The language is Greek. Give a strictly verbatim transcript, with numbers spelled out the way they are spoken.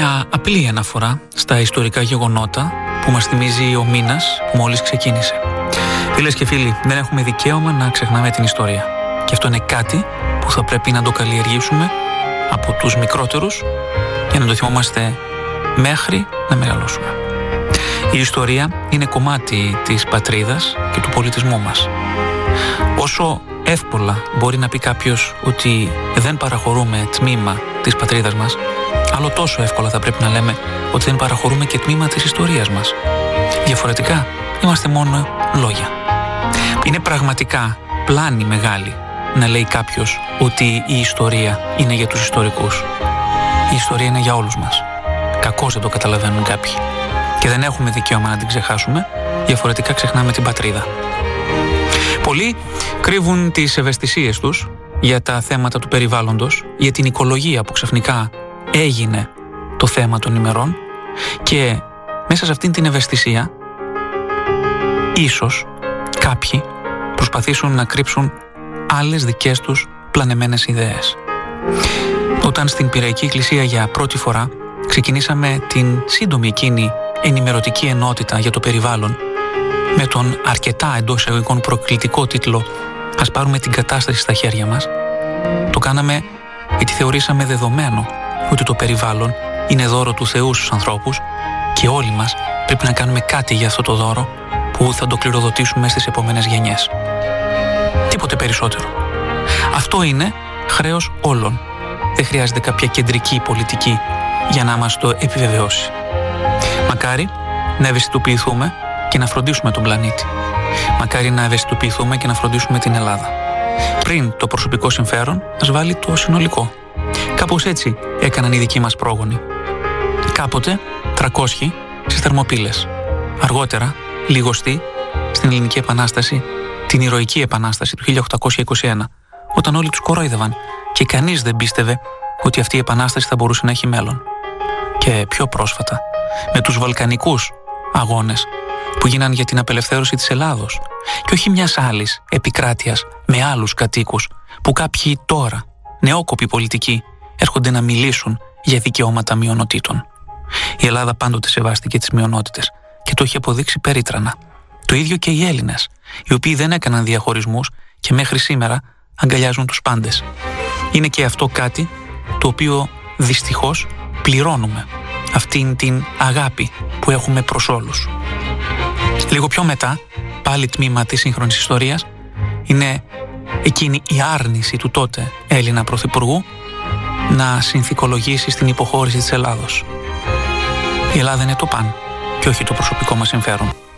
μια απλή αναφορά στα ιστορικά γεγονότα που μας θυμίζει ο μήνας που μόλις ξεκίνησε. Φίλες και φίλοι, δεν έχουμε δικαίωμα να ξεχνάμε την ιστορία. Και αυτό είναι κάτι που θα πρέπει να το καλλιεργήσουμε από τους μικρότερους για να το θυμόμαστε μέχρι να μεγαλώσουμε. Η ιστορία είναι κομμάτι της πατρίδας και του πολιτισμού μας. Όσο εύκολα μπορεί να πει κάποιος ότι δεν παραχωρούμε τμήμα της πατρίδας μας, άλλο τόσο εύκολα θα πρέπει να λέμε ότι δεν παραχωρούμε και τμήμα της ιστορίας μας. Διαφορετικά είμαστε μόνο λόγια. Είναι πραγματικά πλάνη μεγάλη να λέει κάποιος ότι η ιστορία είναι για τους ιστορικούς. Η ιστορία είναι για όλους μας. Κακώς δεν το καταλαβαίνουν κάποιοι. Και δεν έχουμε δικαίωμα να την ξεχάσουμε, διαφορετικά ξεχνάμε την πατρίδα. Πολλοί κρύβουν τις ευαισθησίες τους για τα θέματα του περιβάλλοντος, για την οικολογία που ξαφνικά έγινε το θέμα των ημερών, και μέσα σε αυτήν την ευαισθησία ίσως κάποιοι προσπαθήσουν να κρύψουν άλλες δικές τους πλανεμένες ιδέες. Όταν στην Πειραϊκή Εκκλησία για πρώτη φορά ξεκινήσαμε την σύντομη εκείνη ενημερωτική ενότητα για το περιβάλλον με τον αρκετά εντός εισαγωγικών προκλητικό τίτλο «Ας πάρουμε την κατάσταση στα χέρια μας», το κάναμε γιατί θεωρήσαμε δεδομένο ότι το περιβάλλον είναι δώρο του Θεού στους ανθρώπους και όλοι μας πρέπει να κάνουμε κάτι για αυτό το δώρο που θα το κληροδοτήσουμε στις επόμενες γενιές. Τίποτε περισσότερο. Αυτό είναι χρέος όλων. Δεν χρειάζεται κάποια κεντρική πολιτική για να μας το επιβεβαιώσει. Μακάρι να ευαισθητοποιηθούμε και να φροντίσουμε τον πλανήτη. Μακάρι να ευαισθητοποιηθούμε και να φροντίσουμε την Ελλάδα. Πριν το προσωπικό συμφέρον, ας βάλει το συνολικό. Κάπως έτσι έκαναν οι δικοί μας πρόγονοι. Κάποτε τρακόσιοι στις Θερμοπύλες. Αργότερα, λιγοστοί στην Ελληνική Επανάσταση, την ηρωική Επανάσταση του χίλια οκτακόσια είκοσι ένα, όταν όλοι τους κορόιδευαν και κανείς δεν πίστευε ότι αυτή η Επανάσταση θα μπορούσε να έχει μέλλον. Και πιο πρόσφατα, με τους Βαλκανικούς αγώνες που γίναν για την απελευθέρωση της Ελλάδος και όχι μιας άλλης επικράτειας με άλλους κατοίκους που κάποιοι τώρα, νεόκοποι πολιτικοί, έρχονται να μιλήσουν για δικαιώματα μειονοτήτων. Η Ελλάδα πάντοτε σεβάστηκε τις μειονότητες και το έχει αποδείξει περίτρανα. Το ίδιο και οι Έλληνες, οι οποίοι δεν έκαναν διαχωρισμούς και μέχρι σήμερα αγκαλιάζουν τους πάντες. Είναι και αυτό κάτι το οποίο δυστυχώς πληρώνουμε, αυτήν την αγάπη που έχουμε προς όλους. Λίγο πιο μετά, πάλι τμήμα της σύγχρονης ιστορίας, είναι εκείνη η άρνηση του τότε Έλληνα Πρωθυπουργού να συνθηκολογήσει στην υποχώρηση της Ελλάδος. Η Ελλάδα είναι το παν και όχι το προσωπικό μας συμφέρον.